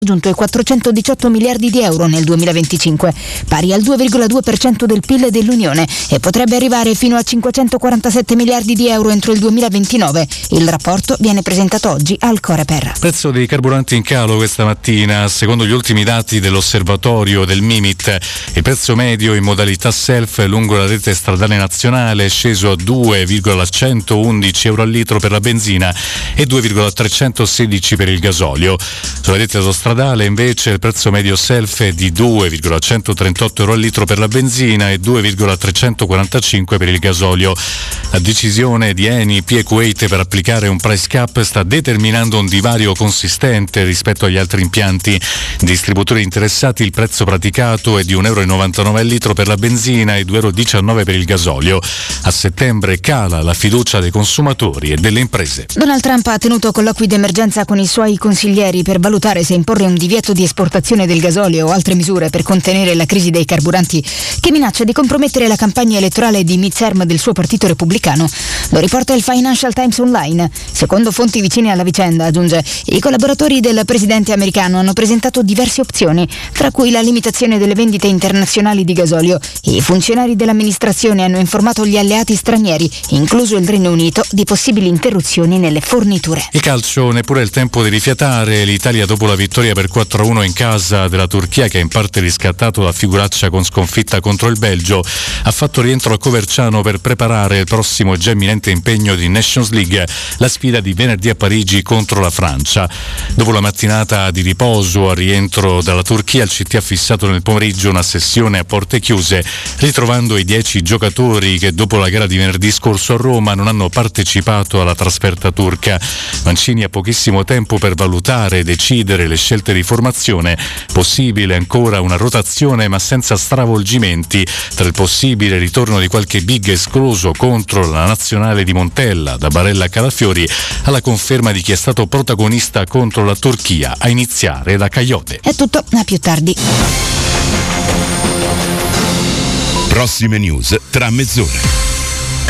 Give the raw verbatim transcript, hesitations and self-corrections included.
giunto ai quattrocentodiciotto miliardi di euro nel duemilaventicinque, pari al due virgola due per cento del P I L dell'Unione, e potrebbe arrivare fino a cinquecentoquarantasette miliardi di euro entro il duemilaventinove. Il rapporto viene presentato oggi al Coreper. Prezzo dei carburanti in calo questa mattina. Secondo gli ultimi dati dell'osservatorio del Mimit, il prezzo medio in modalità self lungo la rete stradale nazionale è sceso a due virgola centoundici euro al litro per la benzina e due virgola trecentosedici per il gasolio. Sulla rete autostradale invece il prezzo medio self è di due virgola centotrentotto euro al litro per la benzina e due virgola trecentoquarantacinque per il gasolio. La decisione di Eni P e Kuwait per applicare un price cap sta determinando un divario consistente rispetto agli altri impianti distributori interessati. Il prezzo praticato è di un euro e novantanove al litro per la benzina e due virgola diciannove euro per il gasolio. A settembre cala la fiducia dei consumatori e delle imprese. Donald Trump ha tenuto colloqui d'emergenza con i suoi consiglieri per valutare se imporre un divieto di esportazione del gasolio o altre misure per contenere la crisi dei carburanti che minaccia di compromettere la campagna elettorale di midterm del suo partito repubblicano. Lo riporta il Financial Times Online. Secondo fonti vicine alla vicenda, aggiunge, i collaboratori del presidente americano hanno presentato diverse opzioni, tra cui la limitazione delle vendite internazionali di gasolio. I funzionari dell'amministrazione hanno informato gli alleati stranieri, incluso il Regno Unito, di possibili interruzioni nelle forniture. Il calcio, neppure il tempo di rifiatare. L'Italia, dopo la vittoria per quattro a uno in casa della Turchia, che ha in parte riscattato la figuraccia con sconfitta contro il Belgio, ha fatto rientro a Coverciano per preparare il prossimo e già imminente impegno di Nations League, la sfida di venerdì a Parigi contro la Francia. Dopo la mattinata di riposo al rientro dalla Turchia, il C T ha fissato nel pomeriggio una sessione a porte chiuse, ritrovando i dieci giocatori che dopo la gara di venerdì scorso a Roma non hanno partecipato alla trasferta turca. Mancini ha pochissimo tempo per valutare e decidere le scelte di formazione. Possibile ancora una rotazione, ma senza stravolgimenti, tra il possibile ritorno di qualche big escluso contro la nazionale di Montella, da Barella a Calafiori, alla conferma di chi è stato protagonista contro la Turchia, a iniziare da Caiote. È tutto, a più tardi. Prossime news tra mezz'ora.